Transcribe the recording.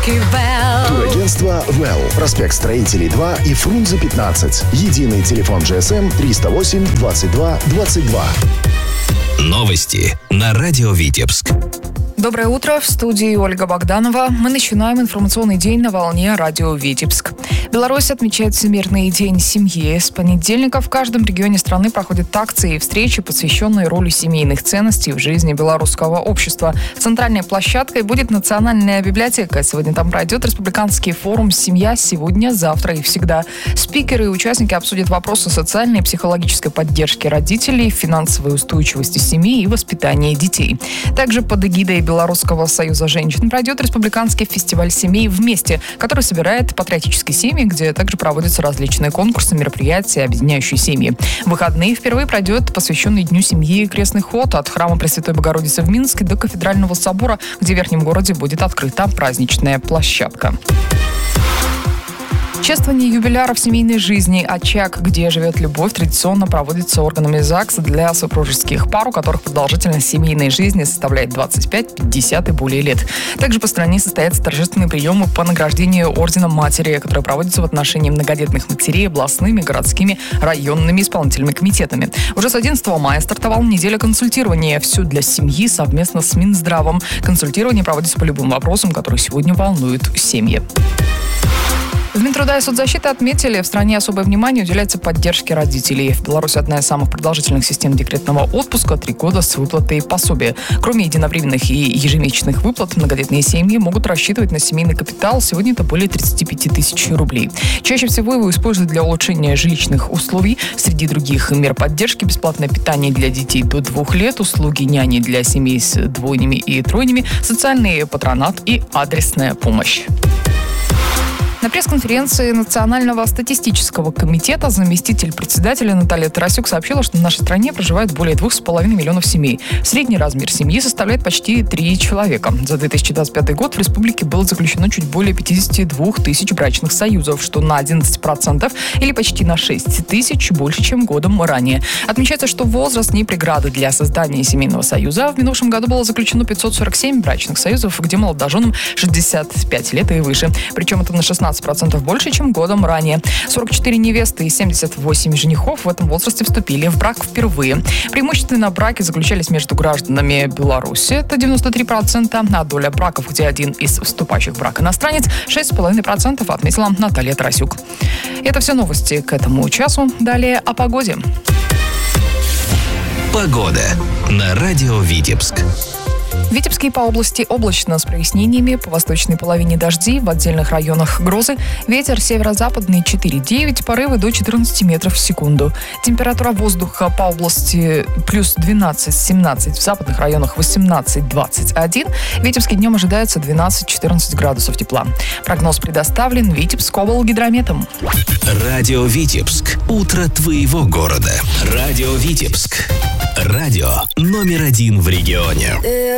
Турагентство «Well». Проспект Строителей 2 и Фрунзе 15. Единый телефон GSM 308 22 22. Новости на радио Витебск. Доброе утро, в студии Ольга Богданова. Мы начинаем информационный день на волне радио Витебск. Беларусь отмечает Всемирный день семьи. С понедельника в каждом регионе страны проходят акции и встречи, посвященные роли семейных ценностей в жизни белорусского общества. Центральной площадкой будет Национальная библиотека. Сегодня там пройдет республиканский форум «Семья сегодня, завтра и всегда». Спикеры и участники обсудят вопросы социальной и психологической поддержки родителей, финансовой устойчивости семьи и воспитания детей. Также под эгидой Белорусского союза женщин пройдет республиканский фестиваль семей «Вместе», который собирает патриотические семьи, где также проводятся различные конкурсы, мероприятия, объединяющие семьи. В выходные впервые пройдет посвященный Дню семьи крестный ход от храма Пресвятой Богородицы в Минске до Кафедрального собора, где в Верхнем городе будет открыта праздничная площадка. Чествование юбиляров семейной жизни «Очаг, где живет любовь» традиционно проводится органами ЗАГСа для супружеских пар, у которых продолжительность семейной жизни составляет 25, 50 и более лет. Также по стране состоятся торжественные приемы по награждению Орденом Матери, которые проводятся в отношении многодетных матерей областными, городскими, районными исполнительными комитетами. Уже с 11 мая стартовала неделя консультирования «Все для семьи» совместно с Минздравом. Консультирование проводится по любым вопросам, которые сегодня волнуют семьи. В Минтруда и соцзащиты отметили, в стране особое внимание уделяется поддержке родителей. В Беларуси одна из самых продолжительных систем декретного отпуска – 3 года с выплатой пособия. Кроме единовременных и ежемесячных выплат, многодетные семьи могут рассчитывать на семейный капитал. Сегодня это более 35 тысяч рублей. Чаще всего его используют для улучшения жилищных условий. Среди других мер поддержки – бесплатное питание для детей до 2 лет, услуги няни для семей с двойнями и тройнями, социальный патронат и адресная помощь. На пресс-конференции Национального статистического комитета заместитель председателя Наталья Тарасюк сообщила, что в нашей стране проживает более 2,5 миллионов семей. Средний размер семьи составляет почти 3 человека. За 2025 год в республике было заключено чуть более 52 тысяч брачных союзов, что на 11% или почти на 6 тысяч больше, чем годом ранее. Отмечается, что возраст не преграда для создания семейного союза. В минувшем году было заключено 547 брачных союзов, где молодоженам 65 лет и выше. Причем это на 16% больше, чем годом ранее. 44 невесты и 78 женихов в этом возрасте вступили в брак впервые. Преимущественно браки заключались между гражданами Беларуси, это 93%, а доля браков, где один из вступающих в брак иностранец, 6,5%, отметила Наталья Тарасюк. Это все новости к этому часу. Далее о погоде. Погода на радио Витебск. В Витебске и по области облачно с прояснениями, по восточной половине дожди, в отдельных районах грозы. Ветер северо-западный 4,9, порывы до 14 метров в секунду. Температура воздуха по области плюс 12-17, в западных районах 18-21. В Витебске днем ожидается 12-14 градусов тепла. Прогноз предоставлен Витебск-облгидрометом. Радио Витебск. Утро твоего города. Радио Витебск. Радио номер 1 в регионе.